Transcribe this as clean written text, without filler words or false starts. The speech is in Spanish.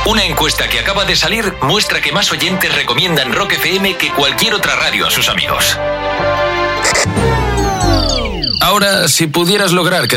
Una encuesta que acaba de salir muestra que más oyentes recomiendan Rock FM que cualquier otra radio a sus amigos. Ahora, si pudieras lograr que